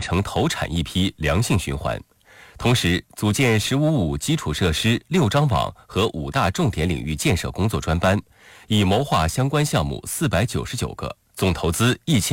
成投产一批良性循环。同时，组建“15+5”基础设施6张网和5大重点领域建设工作专班，已谋划相关项目499个，总投资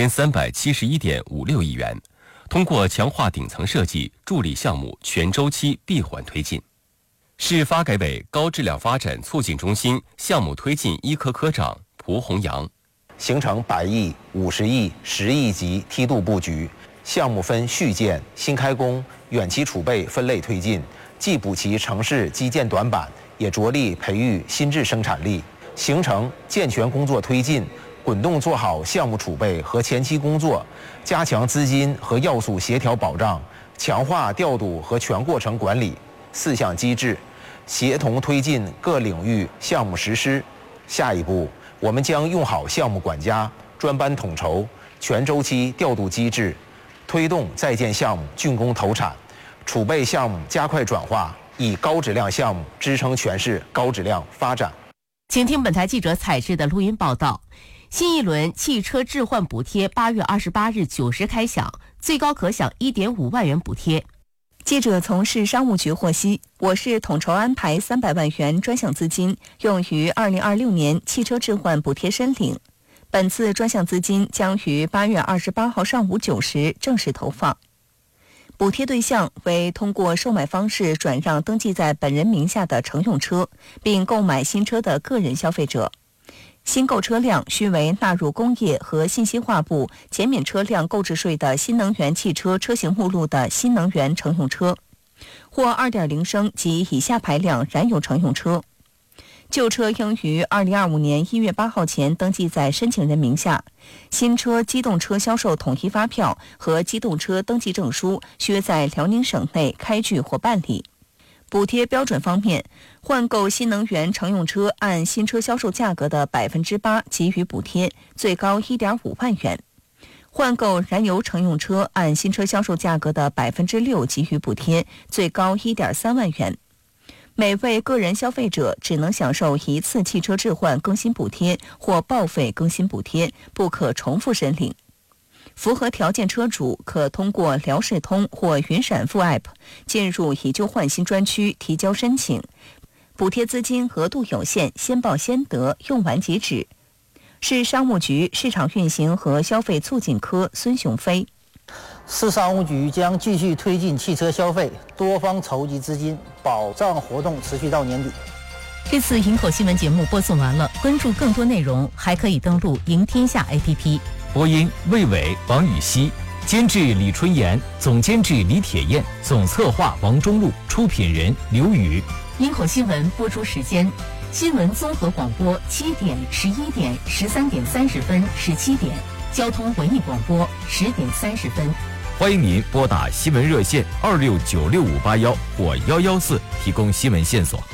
1371.56亿元。通过强化顶层设计，助力项目全周期闭环推进。市发改委高质量发展促进中心项目推进一科科长蒲洪阳， 形成100亿、50亿、10亿级梯度布局，项目分续建、新开工、远期储备分类推进，既补齐城市基建短板，也着力培育新质生产力，形成健全工作推进，滚动做好项目储备和前期工作，加强资金和要素协调保障，强化调度和全过程管理4项机制，协同推进各领域项目实施。下一步，我们将用好项目管家、专班统筹、全周期调度机制，推动在建项目竣工投产，储备项目加快转化，以高质量项目支撑全市高质量发展。 请听本台记者采制的录音报道。新一轮汽车置换补贴8月28日9时开响，最高可享1.5万元补贴。 记者从市商务局获悉，我市统筹安排300万元专项资金，用于2026年汽车置换补贴申领。本次专项资金将于8月28号上午9时正式投放。补贴对象为通过售卖方式转让登记在本人名下的乘用车，并购买新车的个人消费者。新购车辆须为纳入工业和信息化部减免车辆购置税的新能源汽车车型目录的新能源乘用车，或2.0升及以下排量燃油乘用车。旧车应于2025年1月8号前登记在申请人名下，新车机动车销售统一发票和机动车登记证书需在辽宁省内开具或办理。补贴标准方面，换购新能源乘用车按新车销售价格的8%给予补贴，最高1.5万元；换购燃油乘用车按新车销售价格的6%给予补贴，最高1.3万元。每位个人消费者只能享受一次汽车置换更新补贴或报废更新补贴，不可重复申领。符合条件车主可通过辽视通或云闪付 App 进入以旧换新专区提交申请。补贴资金额度有限，先报先得，用完即止。市商务局市场运行和消费促进科孙雄飞。 市商务局将继续推进汽车消费，多方筹集资金，保障活动持续到年底。 这次营口新闻节目播送完了，关注更多内容还可以登录赢天下 APP。 播音魏伟、王禹锡，监制李春妍，总监制李铁燕，总策划王中路，出品人刘宇。 营口新闻播出时间：新闻综合广播7点、11点、13点30分、17点；交通文艺广播10点30分。 欢迎您拨打新闻热线26965581或114提供新闻线索。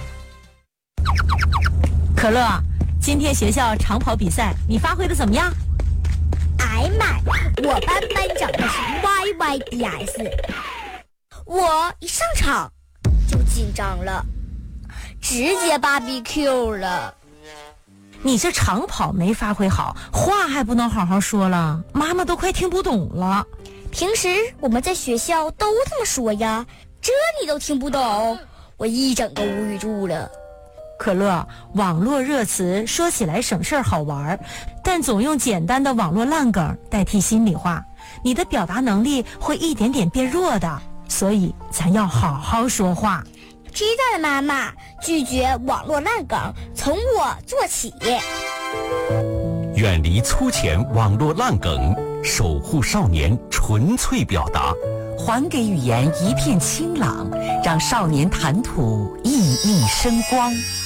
可乐，今天学校长跑比赛你发挥的怎么样？ 哎妈，我班班长的是 YYDS， 我一上场就紧张了，直接BBQ 了。 你这长跑没发挥好，话还不能好好说了，妈妈都快听不懂了。 平时我们在学校都这么说呀，这你都听不懂，我一整个无语住了。 可乐，网络热词说起来省事儿好玩，但总用简单的网络烂梗代替心里话，你的表达能力会一点点变弱的，所以咱要好好说话。 知道了，妈妈，拒绝网络烂梗，从我做起。 远离粗浅网络烂梗，守护少年纯粹表达， 还给语言一片清朗，让少年谈吐熠熠生光。